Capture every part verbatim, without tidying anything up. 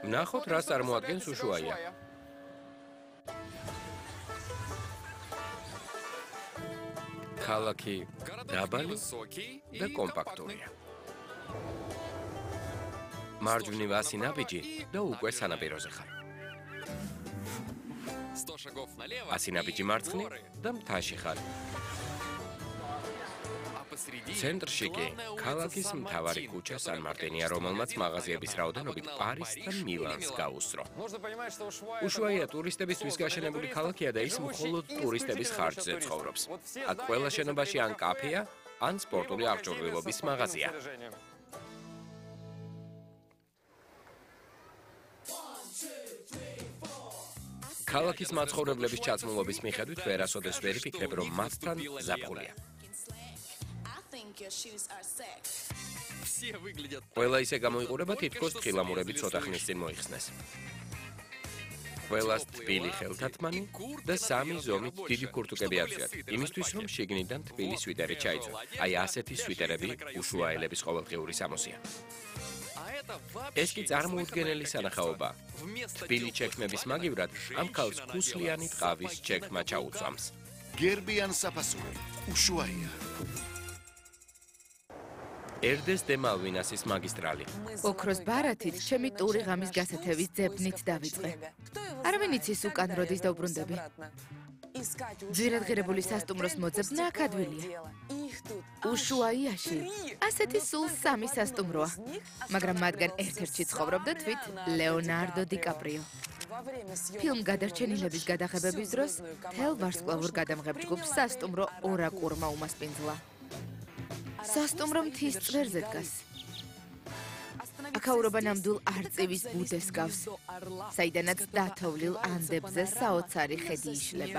ნახოთ, რას წარმოადგენს უშუაია. ქალაქი დაბალი და კომპაქტურია. მარჯვნივ ასი ნაბიჯი და უკვე სანაპიროზე ხარ. ასი ნაბიჯი მარცხნივ და მთაში ხარ. ცენტრში კი ქალაქის მთავარი ქუჩა სან-მარტინია, რომელმაც მაღაზიების რაოდენობით პარიზს და მილანს გაუსწრო. უშუაია ტურისტებისთვის გაშენებული ქალაქია და ის მხოლოდ ტურისტების ხარჯზე ცხოვრობს. აქ ყველა შენობაში ან კაფეა, ან სპორტული აღჭურვილობის მაღაზია. ქალაქის მაცხოვრებლების ჩაცმულობის მიხედვით ვერასოდეს ვერ ვფიქრებ, რომ მათთან ზაფხულია. ყველა ისე გამოიყურება, თითქოს თხილამურები ცოტა ხნის წინ მოიხსნეს. ყველას თბილი ხელთათმანი და სამი ზომით დიდი ქურთუკები აცვიათ, იმისთვის რომ შიგნიდან თბილი სვიტერი ჩაიცვა. აი ასეთი სვიტერები უშუაელების ყოველდღიური სამოსია. ეს კი წარმოუდგენელი სანახაობა. თბილი ჩექმების მაგივრად ამ ქალს ქუსლიანი ტყავის ჩექმა ჩაუწვამს. გერბიან საფასური, უშუაია. ერდეს დე მალვინასის მაგისტრალი. ოქროს ბარათით ჩემი ტური ღამის გასათევის ძებნით დავიწყე. არავინ იცის უკან როდის დავბრუნდები. ძირადღირებული სასტუმროს მოძებნა აქ ადვილია. უშუაიაში ასეთი სულ სამი სასტუმროა, მაგრამ მათგან ერთ-ერთში ცხოვრობდა თვით ლეონარდო დი კაპრიო. ფილმ გადარჩენილების გადაღებების დროს თელ ვარსკვლავურ გადამღებ ჯგუფს სასტუმრო ორაკურმა უმასპინძლა. სასტუმრო მთის წვერზე დგას. აქაურობა ნამდვილ არწივის ბუდეს გავს, საიდანაც დათოვლილ ანდებზე საოცარი ხედი იშლება.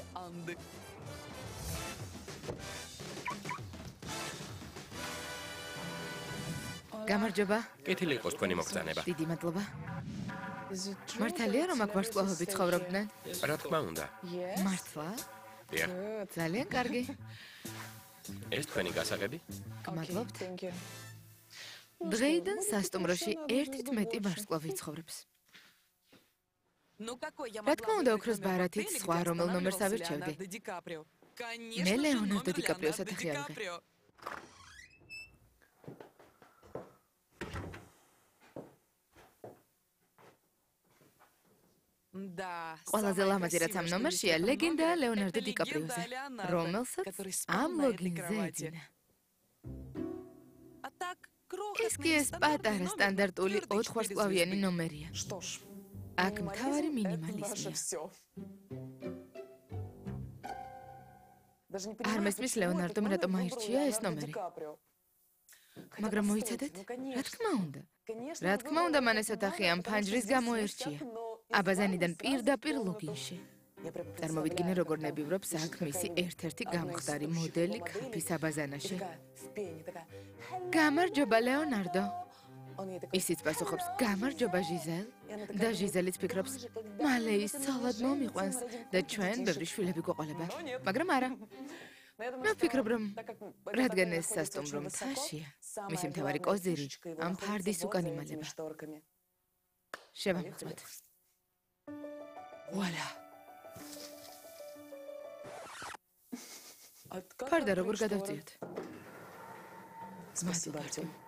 გამარჯობა. კეთილი იყოს თქვენი მოგზანება. დიდი მადლობა. მართალია რომ აქ ვარსკვლავები ცხოვრობდნენ? რა თქმა უნდა. მართლა? დიახ. ძალიან კარგი. ეს თქვენი გასაღები? გმადლობთ. დღეიდან სასტუმროში ერთით მეტი ვარსკვლავი ცხოვრობს. რა თქმა უნდა, ოქროს ბარათით სხვა რომელ ნომერს ავირჩევდი? მე ლეონარდო დი კაპრიოს ოთახი ავიღე. ყველაზე ლამაზი რაც ამ ნომერშია ლეგენდა ლეონარდო დი კაპრიოზე, რომელსაც ამ ლოგინზე ეძინა. ეს კი ეს პატარა სტანდარტული ოთხვარსკვლავიანი ნომერია. აქ მთავარი მინიმალიზმია. არ მესმის ლეონარდომ რატომ აირჩია ეს ნომერი. მაგრამ მოიცადეთ? რა თქმა უნდა. რა თქმა უნდა, მან ეს ოთახი ამ ფანჯრის გამოერჩია. აბაზანიდან პირდაპირ ლოგინში. წარმოვიდგინე, როგორ ნებივრობს აქ მისი ერთ-ერთი გამხდარი მოდელი კაფის აბაზანაში. გამარჯობა, ლეონარდო. ისიც პასუხობს, გამარჯობა, ჟიზელ. და ჟიზელიც ფიქრობს, მალე ის ცალად მომიყვანს და ჩვენ ბევრი შვილები გვეყოლება. მაგრამ არა. მე ვფიქრობ, რომ რადგან ეს სასტუმრო მთაშია, მისი მთავარი კოზირი ამ ფარდის უკან იმალება. შევამოწმოთ. ვუალა. ფარდა როგორ გადავწიოთ? მადლობა.